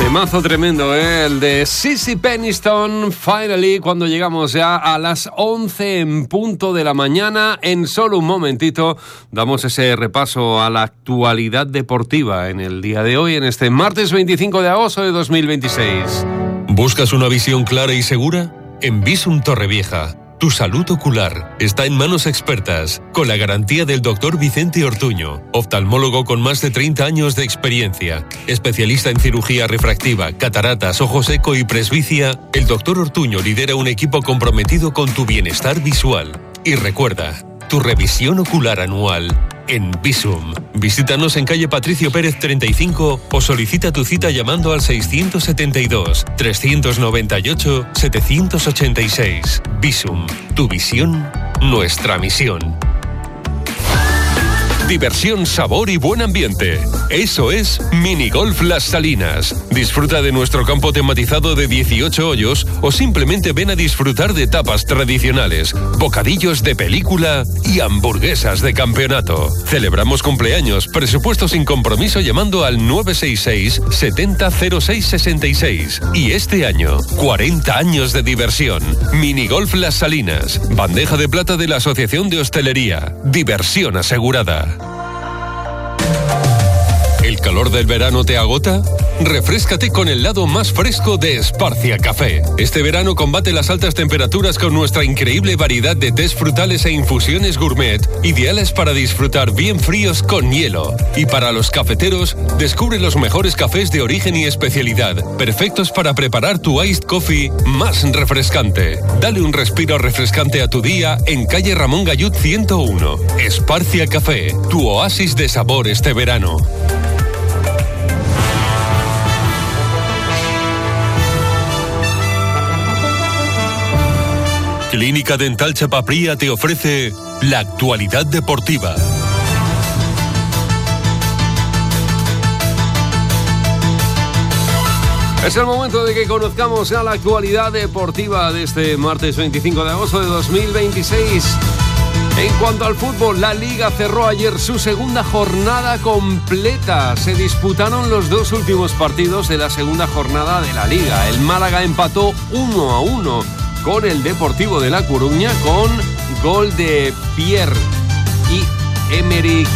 Temazo tremendo, el de Sissy Peniston. Finally, cuando llegamos ya a las 11 en punto de la mañana, en solo un momentito damos ese repaso a la actualidad deportiva en el día de hoy, en este martes 25 de agosto de 2026. ¿Buscas una visión clara y segura? En Visum Torrevieja. Tu salud ocular está en manos expertas, con la garantía del Dr. Vicente Ortuño, oftalmólogo con más de 30 años de experiencia, especialista en cirugía refractiva, cataratas, ojo seco y presbicia. El Dr. Ortuño lidera un equipo comprometido con tu bienestar visual. Y recuerda, tu revisión ocular anual en Visum. Visítanos en calle Patricio Pérez 35 o solicita tu cita llamando al 672-398-786. Visum. Tu visión, nuestra misión. Diversión, sabor y buen ambiente. Eso es Minigolf Las Salinas. Disfruta de nuestro campo tematizado de 18 hoyos o simplemente ven a disfrutar de tapas tradicionales, bocadillos de película y hamburguesas de campeonato. Celebramos cumpleaños, presupuesto sin compromiso llamando al 966 70 06 66. Y este año, 40 años de diversión. Minigolf Las Salinas. Bandeja de plata de la Asociación de Hostelería. Diversión asegurada. ¿El calor del verano te agota? Refréscate con el lado más fresco de Esparcia Café. Este verano combate las altas temperaturas con nuestra increíble variedad de tés frutales e infusiones gourmet, ideales para disfrutar bien fríos con hielo. Y para los cafeteros, descubre los mejores cafés de origen y especialidad, perfectos para preparar tu iced coffee más refrescante. Dale un respiro refrescante a tu día en calle Ramón Gallud 101. Esparcia Café, tu oasis de sabor este verano. Clínica Dental Chapapría te ofrece la actualidad deportiva. Es el momento de que conozcamos ya la actualidad deportiva de este martes 25 de agosto de 2026. En cuanto al fútbol, la Liga cerró ayer su segunda jornada completa. Se disputaron los dos últimos partidos de la segunda jornada de la Liga. El Málaga empató 1-1 con el Deportivo de La Coruña con gol de Pierre y Emerick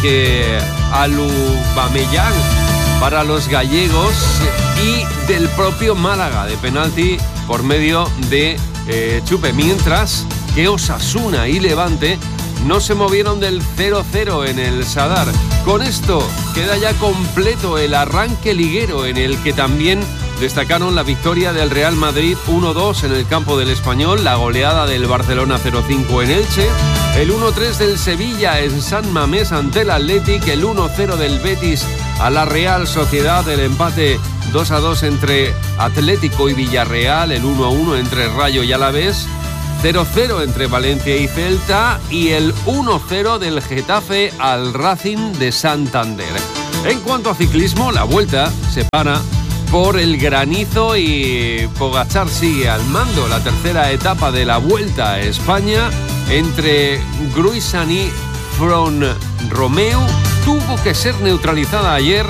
Aubameyang para los gallegos y del propio Málaga de penalti por medio de Chupe, mientras que Osasuna y Levante no se movieron del 0-0 en el Sadar. Con esto queda ya completo el arranque liguero, en el que también destacaron la victoria del Real Madrid 1-2 en el campo del Español, la goleada del Barcelona 0-5 en Elche, el 1-3 del Sevilla en San Mamés ante el Athletic, el 1-0 del Betis a la Real Sociedad, el empate 2-2 entre Atlético y Villarreal, el 1-1 entre Rayo y Alavés, 0-0 entre Valencia y Celta y el 1-0 del Getafe al Racing de Santander. En cuanto a ciclismo, la Vuelta se para por el granizo y Pogačar sigue al mando. La tercera etapa de la Vuelta a España entre Gruissan y Font-Romeu tuvo que ser neutralizada ayer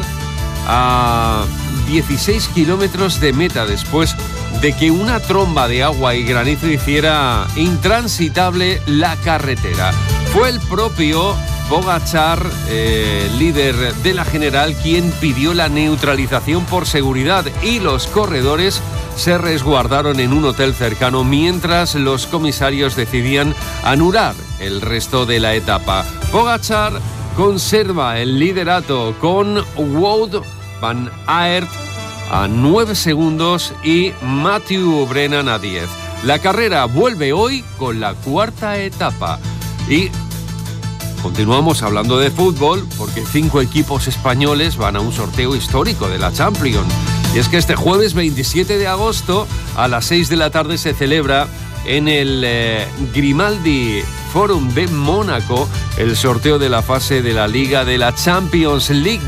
a 16 kilómetros de meta después de que una tromba de agua y granizo hiciera intransitable la carretera. Fue el propio Pogačar, líder de la general, quien pidió la neutralización por seguridad, y los corredores se resguardaron en un hotel cercano mientras los comisarios decidían anular el resto de la etapa. Pogačar conserva el liderato con Wout van Aert a 9 segundos y Matthew Brennan a 10. La carrera vuelve hoy con la cuarta etapa y continuamos hablando de fútbol porque 5 equipos españoles van a un sorteo histórico de la Champions. Y es que este jueves 27 de agosto a las 6 de la tarde se celebra en el Grimaldi Forum de Mónaco el sorteo de la fase de la Liga de la Champions League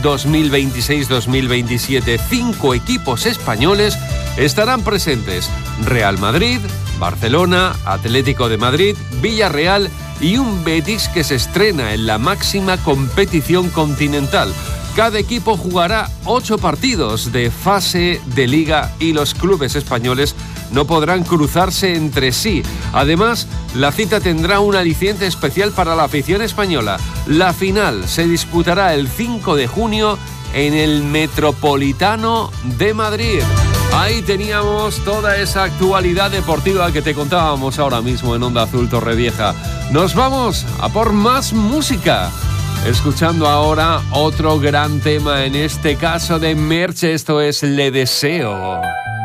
2026-2027. 5 equipos españoles estarán presentes: Real Madrid, Barcelona, Atlético de Madrid, Villarreal y un Betis que se estrena en la máxima competición continental. Cada equipo jugará 8 partidos de fase de liga y los clubes españoles no podrán cruzarse entre sí. Además, la cita tendrá un aliciente especial para la afición española. La final se disputará el 5 de junio en el Metropolitano de Madrid. Ahí teníamos toda esa actualidad deportiva que te contábamos ahora mismo en Onda Azul Torrevieja. Nos vamos a por más música. Escuchando ahora otro gran tema, en este caso de Merche, esto es Le Deseo.